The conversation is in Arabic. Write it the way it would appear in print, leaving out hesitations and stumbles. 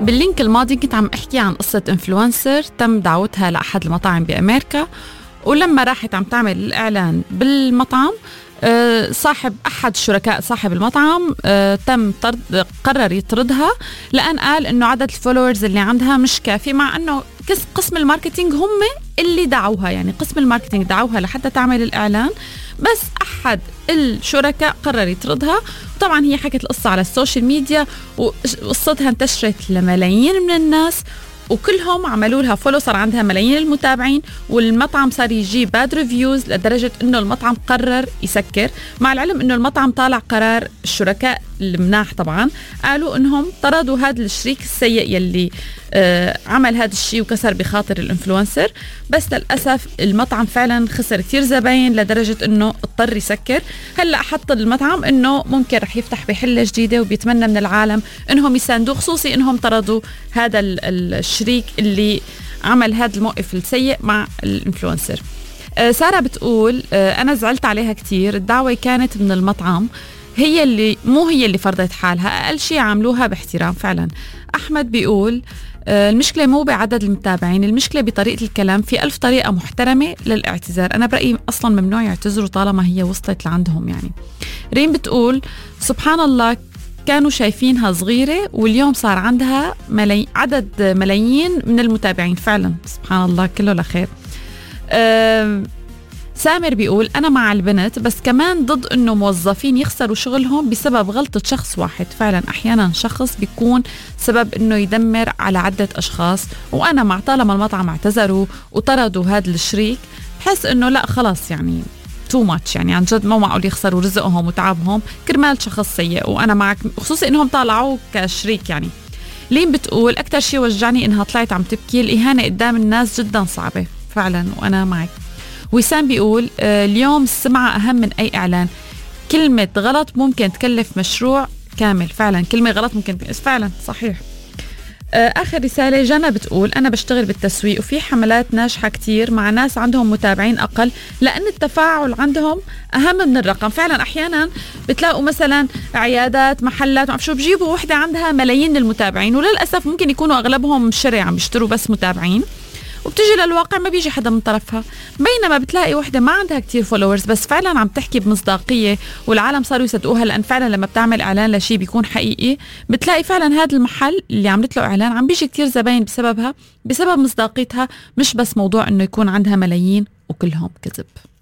باللينك الماضي كنت عم احكي عن قصة انفلونسر تم دعوتها لأحد المطاعم بأمريكا، ولما راحت عم تعمل الإعلان بالمطعم أحد شركاء صاحب المطعم قرر يطردها، لأن قال إنه عدد الفولورز اللي عندها مش كافي، مع إنه قسم الماركتينج هم اللي دعوها، يعني قسم الماركتينج دعوها لحتى تعمل الإعلان، بس أحد الشركاء قرر يطردها. وطبعا هي حكت القصة على السوشيال ميديا، وقصتها انتشرت لملايين من الناس، وكلهم عملوا لها فولو، صار عندها ملايين المتابعين، والمطعم صار يجيب باد ريفيوز لدرجة انه المطعم قرر يسكر، مع العلم انه المطعم طالع قرار. الشركاء المناح طبعا قالوا انهم طردوا هذا الشريك السيء يلي عمل هذا الشيء وكسر بخاطر الانفلونسر، بس للأسف المطعم فعلا خسر كثير زباين لدرجة انه اضطر يسكر. هلأ حط المطعم انه ممكن رح يفتح بحلة جديدة، وبيتمنى من العالم انهم يساندوه، خصوصي انهم طردوا هذا الشريك اللي عمل هذا الموقف السيء مع الانفلونسر. سارة بتقول أنا زعلت عليها كتير، الدعوة كانت من المطعم، هي اللي فرضت حالها، أقل شيء عملوها باحترام فعلا. أحمد بيقول المشكلة مو بعدد المتابعين، المشكلة بطريقة الكلام، في 1000 طريقة محترمة للاعتذار، أنا برأيي أصلا ممنوع يعتذروا طالما هي وصلت لعندهم يعني. ريم بتقول سبحان الله، كانوا شايفينها صغيرة واليوم صار عندها عدد ملايين من المتابعين، فعلا سبحان الله كله لخير. سامر بيقول أنا مع البنت، بس كمان ضد أنه موظفين يخسروا شغلهم بسبب غلطة شخص واحد، فعلا أحيانا شخص بيكون سبب أنه يدمر على عدة أشخاص، وأنا مع طالما المطعم اعتذروا وطردوا هذا الشريك، بحس أنه لا خلاص يعني تو ماتش، يعني عن جد ما معقول يخسروا رزقهم وتعبهم كرمال شخص سيء، وأنا معك خصوصي إنهم طالعوا كشريك يعني. لين بتقول أكتر شيء وجعني إنها طلعت عم تبكي، الإهانة قدام الناس جدا صعبة فعلا، وأنا معك. وسام بيقول اليوم السمعة أهم من أي إعلان، كلمة غلط ممكن تكلف مشروع كامل، فعلا كلمة غلط ممكن فعلا صحيح. آخر رسالة جنى بتقول أنا بشتغل بالتسويق، وفي حملات ناجحة كتير مع ناس عندهم متابعين أقل، لأن التفاعل عندهم أهم من الرقم. فعلا أحيانا بتلاقوا مثلا عيادات محلات معرف شو بجيبوا وحدة عندها ملايين المتابعين، وللأسف ممكن يكونوا أغلبهم شري عم بيشتروا بس متابعين، وبتجي للواقع ما بيجي حدا من طرفها. بينما بتلاقي وحدة ما عندها كتير فولورز بس فعلا عم تحكي بمصداقية والعالم صاروا يصدقوها، لأن فعلا لما بتعمل إعلان لشي بيكون حقيقي، بتلاقي فعلا هذا المحل اللي عملت له إعلان عم بيجي كتير زباين بسببها، بسبب مصداقيتها، مش بس موضوع إنه يكون عندها ملايين وكلهم كذب.